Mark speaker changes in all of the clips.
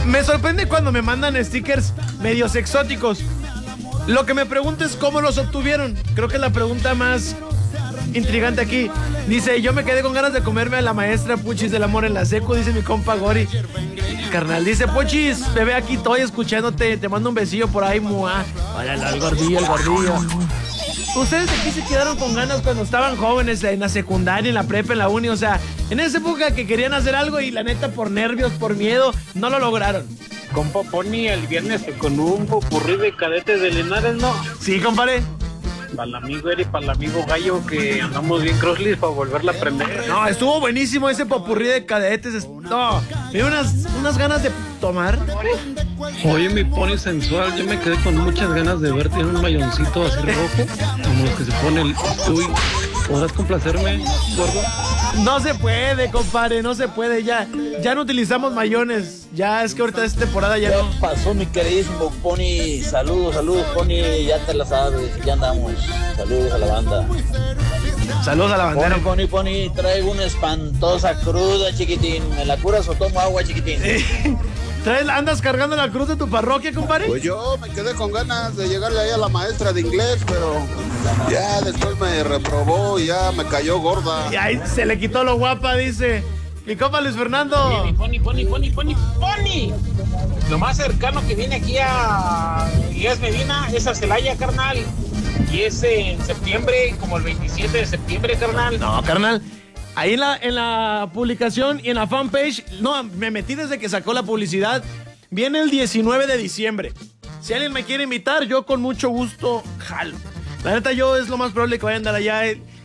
Speaker 1: Me sorprende cuando me mandan stickers medios exóticos. Lo que me pregunto es cómo los obtuvieron. Creo que es la pregunta más intrigante aquí. Dice, yo me quedé con ganas de comerme a la maestra Puchis del amor en la secu, dice mi compa Gori. Carnal, dice, Puchis, bebé, aquí estoy escuchándote, te mando un besillo por ahí, mua. Hola, el gordillo, el gordillo. ¿Ustedes de qué se quedaron con ganas cuando estaban jóvenes en la secundaria, en la prepa, en la uni? O sea, en esa época que querían hacer algo y la neta por nervios, por miedo, no lo lograron.
Speaker 2: Compa Pony, el viernes con un popurrí de cadetes de Linares, ¿no?
Speaker 1: Sí, compadre.
Speaker 2: Para el amigo Eri, para el amigo Gallo, que andamos bien crosslis para volverla a aprender.
Speaker 1: No, estuvo buenísimo ese popurrí de cadetes. No, me dio unas ganas de tomar.
Speaker 3: Oye, mi Pony sensual, yo me quedé con muchas ganas de verte en un mayoncito así rojo, como los que se pone el Uy. ¿Podrás complacerme, gordo?
Speaker 1: No se puede, compadre, no se puede. Ya no utilizamos mayones. Ya es que ahorita es temporada ya no.
Speaker 4: ¿Qué pasó, mi queridísimo Pony? Saludos, Pony. Ya te la sabes, ya andamos. Saludos a la banda.
Speaker 1: Saludos a la bandera.
Speaker 4: Pony, traigo una espantosa cruda, chiquitín. ¿Me la curas o tomo agua, chiquitín?
Speaker 1: ¿Andas cargando la cruz de tu parroquia, compadre?
Speaker 5: Pues yo me quedé con ganas de llegarle ahí a la maestra de inglés, pero ya después me reprobó y ya me cayó gorda.
Speaker 1: Y ahí se le quitó lo guapa, dice. Mi compa Luis Fernando.
Speaker 2: Pony. Lo más cercano que viene aquí a Díaz Medina es a Celaya, carnal. Y es en septiembre, como el 27 de septiembre, carnal.
Speaker 1: No, carnal. Ahí en la publicación y en la fanpage, no, me metí desde que sacó la publicidad. Viene el 19 de diciembre. Si alguien me quiere invitar, yo con mucho gusto jalo. La neta, yo es lo más probable que vaya a andar allá.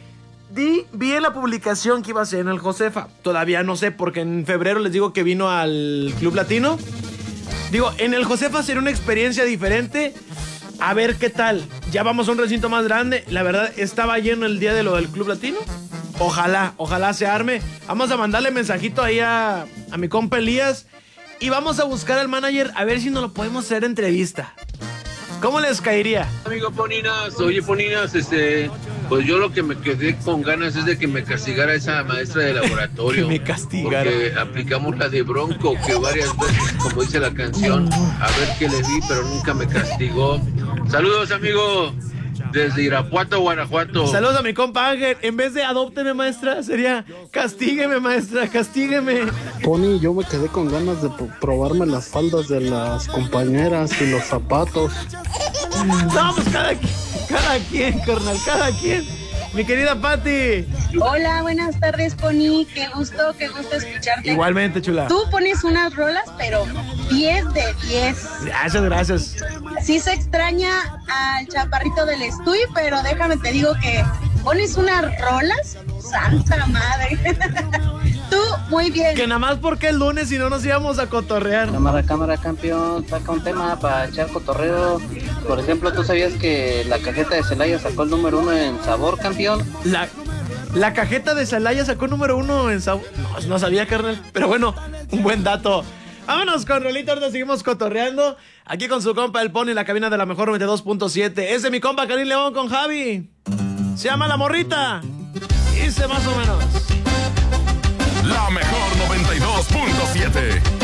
Speaker 1: Vi en la publicación que iba a ser en el Josefa. Todavía no sé, porque en febrero les digo que vino al Club Latino. Digo, en el Josefa sería una experiencia diferente. A ver qué tal. Ya vamos a un recinto más grande. La verdad, estaba lleno el día de lo del Club Latino. Ojalá se arme. Vamos a mandarle mensajito ahí a mi compa Elías. Y vamos a buscar al manager a ver si nos lo podemos hacer entrevista. ¿Cómo les caería?
Speaker 3: Amigo Poninas, oye Poninas, pues yo lo que me quedé con ganas es de que me castigara esa maestra de laboratorio.
Speaker 1: Que me castigara.
Speaker 3: Porque aplicamos la de Bronco, que varias veces, como dice la canción, a ver qué le di, pero nunca me castigó. Saludos, amigo, desde Irapuato, Guanajuato.
Speaker 1: Saludos a mi compa Ángel. En vez de adópteme, maestra, sería castígueme, maestra, castígueme.
Speaker 6: Pony, yo me quedé con ganas de probarme las faldas de las compañeras y los zapatos.
Speaker 1: No, pues cada quien, carnal, cada quien. Mi querida Pati.
Speaker 7: Hola, buenas tardes, Pony. Qué gusto escucharte.
Speaker 1: Igualmente, chula.
Speaker 7: Tú pones unas rolas, pero 10 de 10.
Speaker 1: Gracias.
Speaker 7: Sí se extraña al chaparrito del Estuy, pero déjame te digo que pones unas rolas, santa madre. Tú, muy bien.
Speaker 1: Que nada más porque el lunes si no nos íbamos a cotorrear.
Speaker 4: Cámara, campeón, saca un tema para echar cotorreo. Por ejemplo, ¿tú sabías que la cajeta de Celaya sacó el número 1 en sabor, campeón?
Speaker 1: La cajeta de Celaya sacó número 1 en sabor. No sabía, carnal. Pero bueno, un buen dato. Vámonos con Rolito, ahorita seguimos cotorreando. Aquí con su compa El Pony en la cabina de la mejor 92.7. Ese es mi compa Karim León con Javi. Se llama La Morrita. Dice más o menos.
Speaker 8: La mejor 92.7.